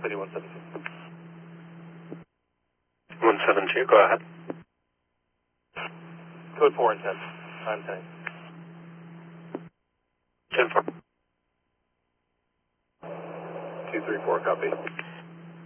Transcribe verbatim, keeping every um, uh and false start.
City one seven two. one seven two, go ahead. Code four and ten. Time ten. ten four. two three four, copy.